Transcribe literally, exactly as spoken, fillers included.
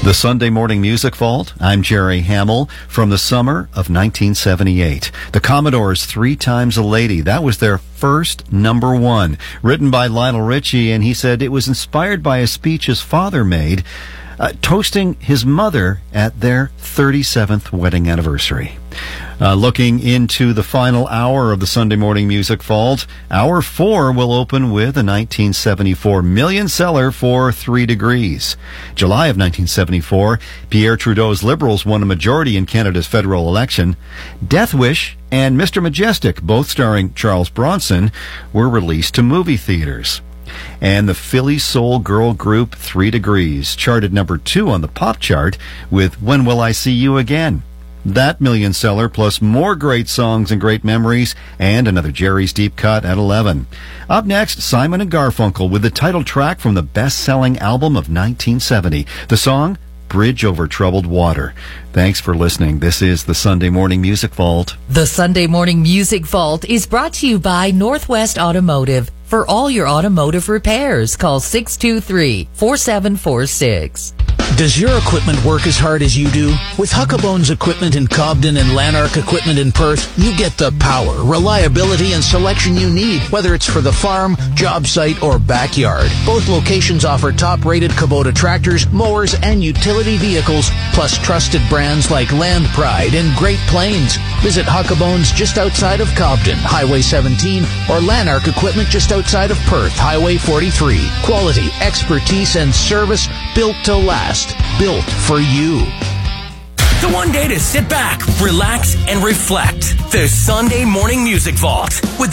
The Sunday Morning Music Vault. I'm Jerry Hamill. From the summer of nineteen seventy-eight. The Commodores' Three Times a Lady. That was their first number one. Written by Lionel Richie, and he said it was inspired by a speech his father made, uh, toasting his mother at their thirty-seventh wedding anniversary. Uh, looking into the final hour of the Sunday Morning Music Vault, hour four will open with a nineteen seventy-four million seller for Three Degrees. July of nineteen seventy-four, Pierre Trudeau's Liberals won a majority in Canada's federal election. Death Wish and Mister Majestic, both starring Charles Bronson, were released to movie theaters. And the Philly soul girl group Three Degrees charted number two on the pop chart with When Will I See You Again? That million seller, plus more great songs and great memories, and another Jerry's Deep Cut at eleven. Up next, Simon and Garfunkel with the title track from the best-selling album of nineteen seventy. The song, Bridge Over Troubled Water. Thanks for listening. This is the Sunday Morning Music Vault. The Sunday Morning Music Vault is brought to you by Northwest Automotive. For all your automotive repairs, call six two three, four seven four six. Does your equipment work as hard as you do? With Huckabones Equipment in Cobden and Lanark Equipment in Perth, you get the power, reliability, and selection you need, whether it's for the farm, job site, or backyard. Both locations offer top-rated Kubota tractors, mowers, and utility vehicles, plus trusted brands like Land Pride and Great Plains. Visit Huckabones just outside of Cobden, Highway seventeen, or Lanark Equipment just outside of Perth, Highway forty-three. Quality, expertise, and service built to last. Built for you. The one day to sit back, relax, and reflect. The Sunday Morning Music Vault with